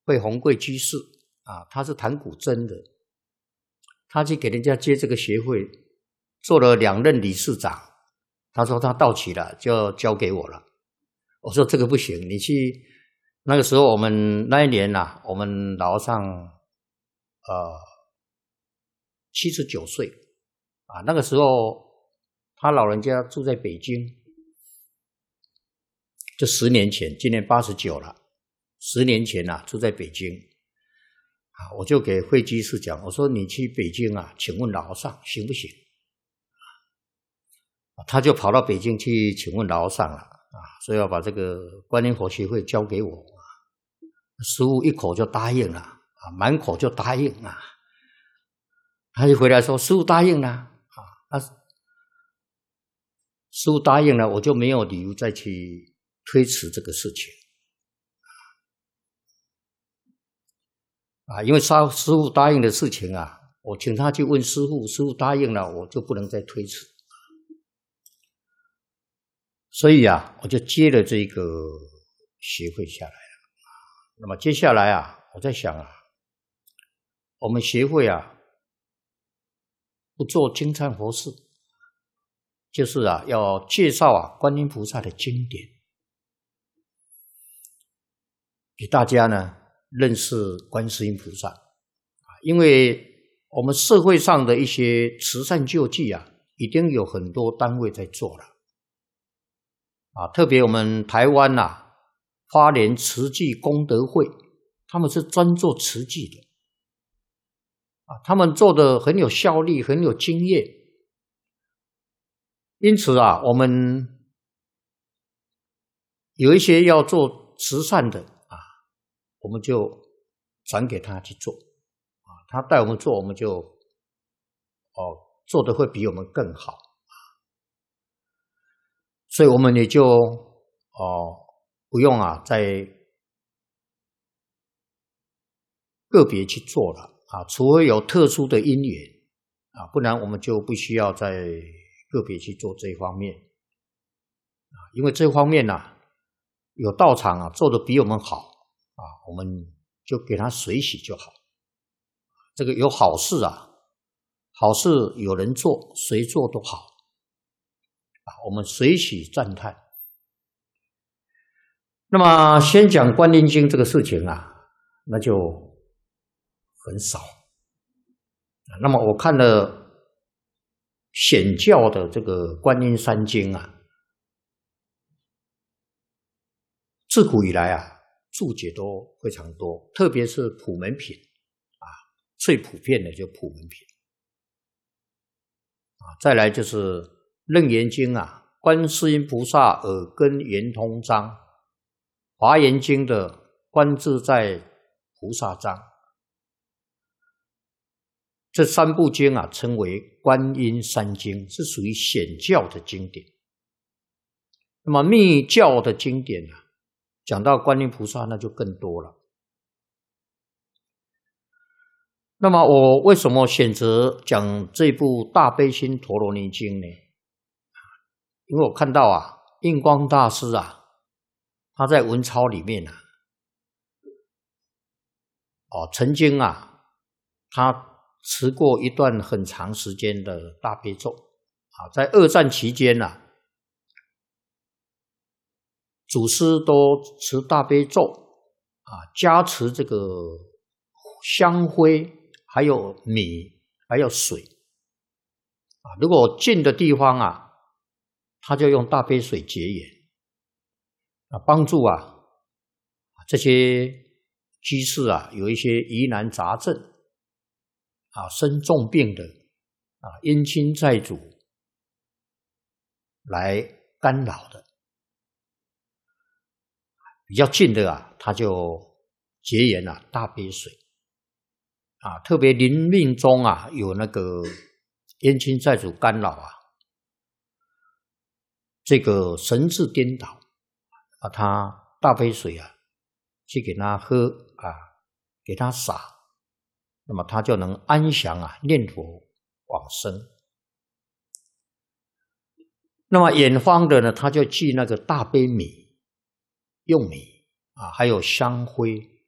惠宏贵居士啊，他是弹古筝的，他去给人家接这个协会，做了2任理事长。他说他到期了，就交给我了。我说这个不行，你去。那个时候我们那一年啊，我们老和尚79岁啊，那个时候他老人家住在北京，就10年前，今年89了，10年前啊住在北京啊，我就给慧居士讲，我说你去北京啊，请问老和尚行不行？他就跑到北京去请问老和尚了啊，所以要把这个观音佛协会交给我。师父一口就答应了啊，满口就答应啊。他就回来说师父答应了啊，师父答应了，我就没有理由再去推迟这个事情啊，因为师父答应的事情啊，我请他去问师父，师父答应了，我就不能再推迟。所以啊，我就接了这个协会下来了。那么接下来啊，我在想啊，我们协会啊，不做经忏佛事，就是啊，要介绍啊观音菩萨的经典，给大家呢认识观世音菩萨啊，因为我们社会上的一些慈善救济啊，已经有很多单位在做了啊，特别我们台湾啊。花莲慈济功德会，他们是专做慈济的啊，他们做的很有效率，很有经验。因此啊，我们有一些要做慈善的啊，我们就转给他去做啊，他带我们做，我们就做的会比我们更好，所以我们也就不用啊，再个别去做了啊，除非有特殊的因缘啊，不然我们就不需要再个别去做这一方面啊，因为这方面啊，有道场啊做的比我们好啊，我们就给他随喜就好。这个有好事啊，好事有人做，谁做都好啊，我们随喜赞叹。那么先讲观音经这个事情啊，那就很少。那么我看了显教的这个观音三经啊，自古以来啊，注解都非常多，特别是普门品啊，最普遍的就普门品啊，再来就是楞严经啊，观世音菩萨耳根圆通章，华严经的观自在菩萨章，这3部经啊，称为观音三经，是属于显教的经典。那么密教的经典啊，讲到观音菩萨那就更多了。那么我为什么选择讲这部大悲心陀罗尼经呢？因为我看到啊，印光大师啊，他在文钞里面啊，曾经啊，他持过一段很长时间的大悲咒啊，在2战期间啊，祖师都持大悲咒啊，加持这个香灰，还有米，还有水啊。如果近的地方啊，他就用大悲水结缘啊，帮助啊这些居士啊，有一些疑难杂症啊，生重病的啊，冤亲债主来干扰的。比较近的啊，他就结缘啊大悲水啊，特别临命中啊有那个冤亲债主干扰啊，这个神志颠倒啊，他大悲水啊去给他喝啊，给他洒，那么他就能安详啊念佛往生。那么远方的呢，他就寄那个大悲米，用米啊，还有香灰